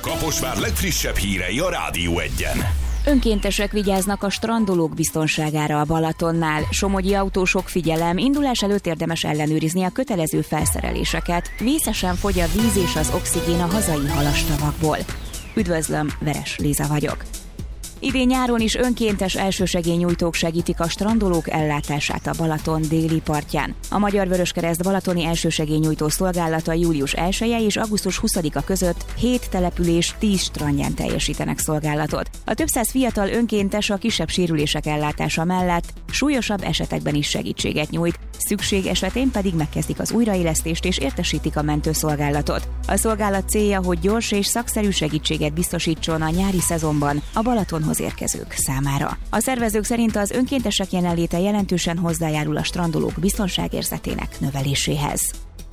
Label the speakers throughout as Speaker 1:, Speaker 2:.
Speaker 1: Kaposvár legfrissebb hírei a Rádió Egyen.
Speaker 2: Önkéntesek vigyáznak a strandolók biztonságára a Balatonnál. Somogyi autósok figyelem, indulás előtt érdemes ellenőrizni a kötelező felszereléseket. Vészesen fogy a víz és az oxigén a hazai halastavakból. Üdvözlöm, Veres Léza vagyok. Idén nyáron is önkéntes elsősegélynyújtók segítik a strandolók ellátását a Balaton déli partján. A Magyar Vöröskereszt balatoni elsősegélynyújtó szolgálata július 1-e és augusztus 20-a között 7 település 10 strandján teljesítenek szolgálatot. A több száz fiatal önkéntes a kisebb sérülések ellátása mellett súlyosabb esetekben is segítséget nyújt, szükség esetén pedig megkezdik az újraélesztést és értesítik a mentőszolgálatot. A szolgálat célja, hogy gyors és szakszerű segítséget biztosítson a nyári szezonban a Balatonhoz érkezők számára. A szervezők szerint az önkéntesek jelenléte jelentősen hozzájárul a strandolók biztonságérzetének növeléséhez.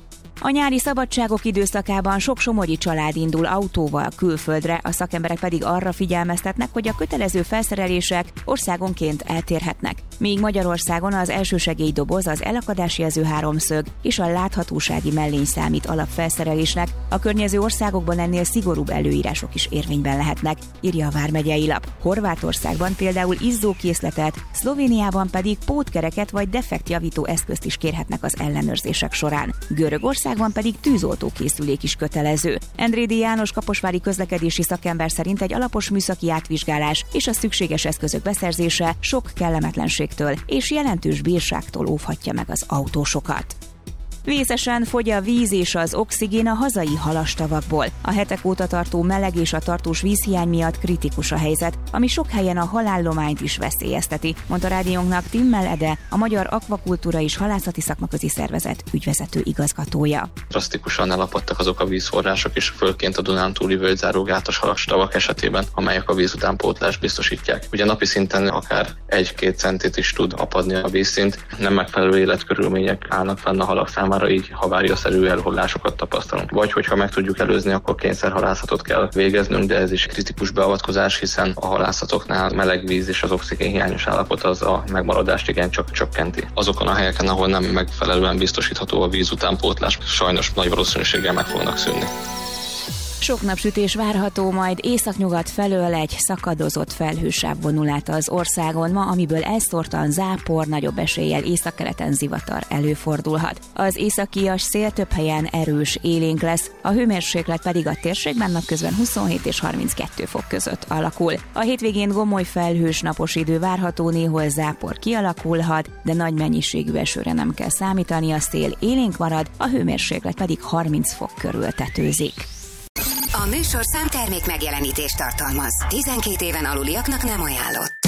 Speaker 2: A nyári szabadságok időszakában sok somogyi család indul autóval külföldre, a szakemberek pedig arra figyelmeztetnek, hogy a kötelező felszerelések országonként eltérhetnek. Míg Magyarországon az elsősegélydoboz, az elakadásjelző háromszög és a láthatósági mellény számít alapfelszerelésnek, a környező országokban ennél szigorúbb előírások is érvényben lehetnek, írja a Vármegyei Lap. Horvátországban például izzókészletet, Szlovéniában pedig pótkereket vagy defektjavító eszközt is kérhetnek az ellenőrzések során. Görögországban pedig tűzoltókészülék is kötelező. Endrédi János kaposvári közlekedési szakember szerint egy alapos műszaki átvizsgálás és a szükséges eszközök beszerzése sok kellemetlenségtől és jelentős bírságtól óvhatja meg az autósokat. Vészesen fogy a víz és az oxigén a hazai halastavakból. A hetek óta tartó meleg és a tartós vízhiány miatt kritikus a helyzet, ami sok helyen a halállományt is veszélyezteti, mondta rádiónknak Timmel Ede, a Magyar Akvakultúra és Halászati Szakmaközi Szervezet ügyvezető igazgatója.
Speaker 3: Drasztikusan elapadtak azok a vízforrások is, főként a Dunántúli völgyzáró gátas halastavak esetében, amelyek a vízutánpótlást biztosítják. Ugye napi szinten akár 1-2 centit is tud apadni a vízszint, nem megfelelő életkörülmények állnak fenn a halak számára, így haváriaszerű elhullásokat tapasztalunk. Vagy hogyha meg tudjuk előzni, akkor kényszerhalászatot kell végeznünk, de ez is kritikus beavatkozás, hiszen a halászatoknál meleg víz és az oxigén hiányos állapot az a megmaradást igencsak csökkenti. Azokon a helyeken, ahol nem megfelelően biztosítható a víz utánpótlás, sajnos nagy valószínűséggel meg fognak szűnni.
Speaker 2: Sok napsütés várható, majd északnyugat felől egy szakadozott felhősáv vonul át az országon ma, amiből elszórtan zápor, nagyobb eséllyel északkeleten zivatar előfordulhat. Az északias szél több helyen erős, élénk lesz, a hőmérséklet pedig a térségben napközben 27 és 32 fok között alakul. A hétvégén gomoly felhős napos idő várható, néhol zápor kialakulhat, de nagy mennyiségű esőre nem kell számítani, a szél élénk marad, a hőmérséklet pedig 30 fok körül tetőzik.
Speaker 4: A műsorszám termék megjelenítést tartalmaz. 12 éven aluliaknak nem ajánlott.